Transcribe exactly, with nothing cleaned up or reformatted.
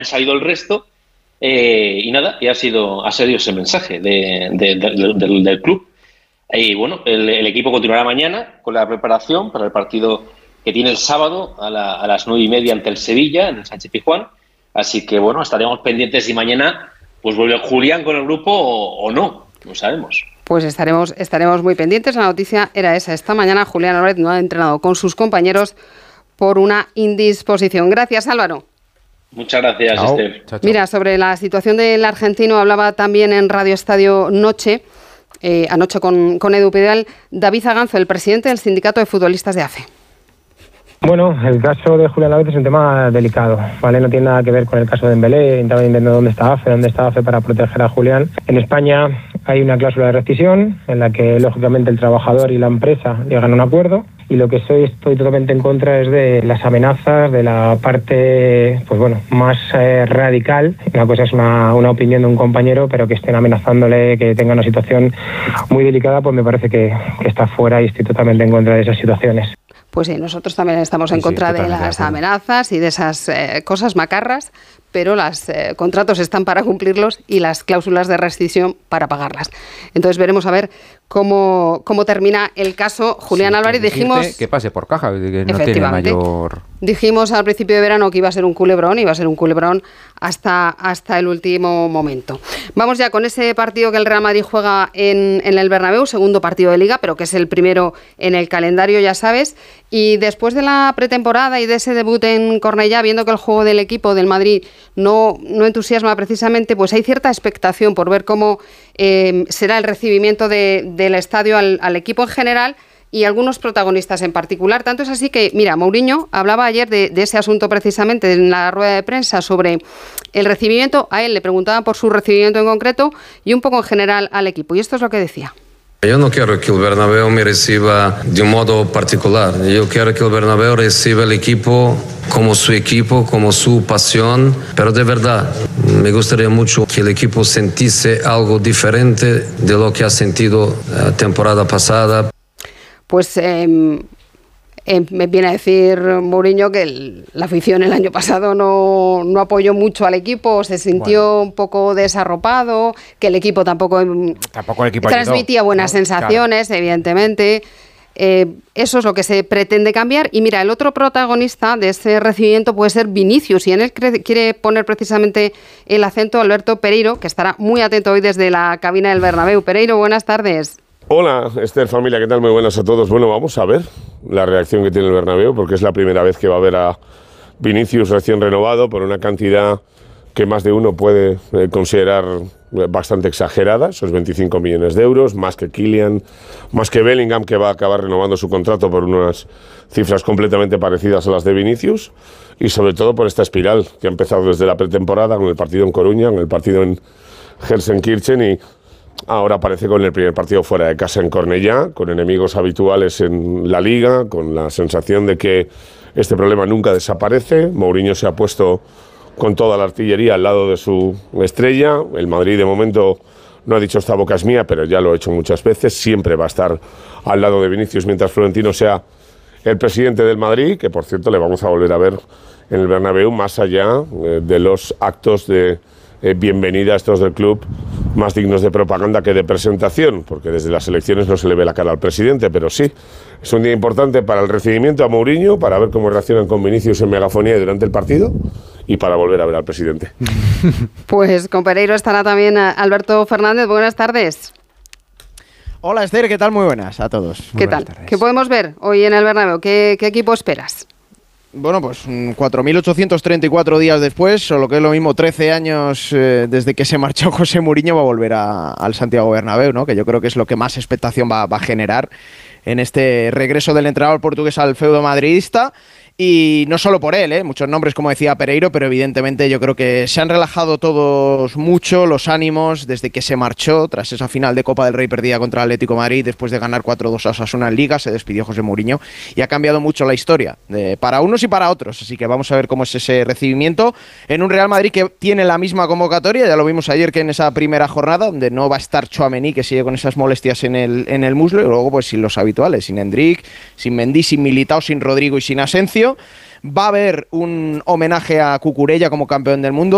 salido el resto. Eh, y nada, y ha sido, ha sido ese mensaje de, de, de, de, del, del club. Y bueno, el, el equipo continuará mañana con la preparación para el partido que tiene el sábado a, la, a las nueve y media ante el Sevilla, en el Sánchez-Pizjuán. Así que bueno, estaremos pendientes si mañana pues vuelve Julián con el grupo o, o no, no sabemos. Pues estaremos, estaremos muy pendientes. La noticia era esa. Esta mañana Julián Álvarez no ha entrenado con sus compañeros por una indisposición. Gracias, Álvaro. Muchas gracias, chao. Esther. Chao, chao. Mira, sobre la situación del argentino hablaba también en Radio Estadio Noche, eh, anoche con, con Edu Pidal, David Zaganzo, el presidente del Sindicato de Futbolistas de A F E. Bueno, el caso de Julián Álvarez es un tema delicado, ¿vale? No tiene nada que ver con el caso de Dembélé. Estaba entendiendo dónde está A F E, dónde está A F E para proteger a Julián. En España hay una cláusula de rescisión en la que, lógicamente, el trabajador y la empresa llegan a un acuerdo. Y lo que soy, estoy totalmente en contra es de las amenazas, de la parte, pues bueno, más eh, radical. Una cosa es una, una opinión de un compañero, pero que estén amenazándole, que tenga una situación muy delicada, pues me parece que, que está fuera y estoy totalmente en contra de esas situaciones. Pues sí, nosotros también estamos en sí, contra sí, de las de amenazas y de esas eh, cosas macarras, pero los eh, contratos están para cumplirlos y las cláusulas de rescisión para pagarlas. Entonces veremos a ver cómo, cómo termina el caso. Julián sí, Álvarez, dijimos... Que pase por caja, que no tiene mayor... Dijimos al principio de verano que iba a ser un culebrón, iba a ser un culebrón hasta, hasta el último momento. Vamos ya con ese partido que el Real Madrid juega en, en el Bernabéu, segundo partido de Liga, pero que es el primero en el calendario, ya sabes. Y después de la pretemporada y de ese debut en Cornellá, viendo que el juego del equipo del Madrid no, no entusiasma precisamente, pues hay cierta expectación por ver cómo eh, será el recibimiento de, del estadio al, al equipo en general y algunos protagonistas en particular. Tanto es así que, mira, Mourinho hablaba ayer de, de ese asunto precisamente en la rueda de prensa sobre el recibimiento. A él le preguntaban por su recibimiento en concreto y un poco en general al equipo. Y esto es lo que decía. Yo no quiero que el Bernabéu me reciba de un modo particular. Yo quiero que el Bernabéu reciba el equipo como su equipo, como su pasión. Pero de verdad, me gustaría mucho que el equipo sintiese algo diferente de lo que ha sentido la temporada pasada. Pues eh, eh, me viene a decir Mourinho que el, la afición el año pasado no, no apoyó mucho al equipo, se sintió bueno. un poco desarropado, que el equipo tampoco, tampoco el equipo transmitía ayudó, buenas ¿no? sensaciones, claro. Evidentemente. Eh, eso es lo que se pretende cambiar. Y mira, el otro protagonista de ese recibimiento puede ser Vinicius, y en él quiere poner precisamente el acento Alberto Pereiro, que estará muy atento hoy desde la cabina del Bernabéu. Pereiro, buenas tardes. Hola, Esther, familia, ¿qué tal? Muy buenas a todos. Bueno, vamos a ver la reacción que tiene el Bernabéu, porque es la primera vez que va a ver a Vinicius recién renovado por una cantidad que más de uno puede eh, considerar bastante exagerada, esos veinticinco millones de euros, más que Kylian, más que Bellingham, que va a acabar renovando su contrato por unas cifras completamente parecidas a las de Vinicius, y sobre todo por esta espiral que ha empezado desde la pretemporada, con el partido en Coruña, con el partido en Gelsenkirchen, y ahora aparece con el primer partido fuera de casa en Cornellá, con enemigos habituales en la Liga, con la sensación de que este problema nunca desaparece. Mourinho se ha puesto con toda la artillería al lado de su estrella. El Madrid, de momento, no ha dicho esta boca es mía, pero ya lo ha hecho muchas veces. Siempre va a estar al lado de Vinicius mientras Florentino sea el presidente del Madrid, que por cierto le vamos a volver a ver en el Bernabéu, más allá eh, de los actos de Eh, bienvenida a estos del club más dignos de propaganda que de presentación, porque desde las elecciones no se le ve la cara al presidente, pero sí, es un día importante para el recibimiento a Mourinho, para ver cómo reaccionan con Vinicius en megafonía durante el partido y para volver a ver al presidente. Pues con Pereiro estará también Alberto Fernández. Buenas tardes. Hola Esther, ¿qué tal? Muy buenas a todos. ¿Qué tal? Tardes. ¿Qué podemos ver hoy en el Bernabéu? ¿Qué, qué equipo esperas? Bueno, pues cuatro mil ochocientos treinta y cuatro días después, o lo que es lo mismo, trece años eh, desde que se marchó José Mourinho, va a volver a, al Santiago Bernabéu, ¿no? Que yo creo que es lo que más expectación va, va a generar en este regreso del entrenador portugués al feudo madridista. Y no solo por él, ¿eh? Muchos nombres, como decía Pereiro, pero evidentemente yo creo que se han relajado todos mucho los ánimos desde que se marchó tras esa final de Copa del Rey perdida contra el Atlético de Madrid después de ganar cuatro dos a Osasuna en Liga. Se despidió José Mourinho y ha cambiado mucho la historia de, para unos y para otros, así que vamos a ver cómo es ese recibimiento en un Real Madrid que tiene la misma convocatoria. Ya lo vimos ayer, que en esa primera jornada donde no va a estar Tchouaméni, que sigue con esas molestias en el, en el muslo, y luego pues sin los habituales, sin Endrick, sin Mendy, sin Militao, sin Rodrigo y sin Asensio. Va a haber un homenaje a Cucurella como campeón del mundo.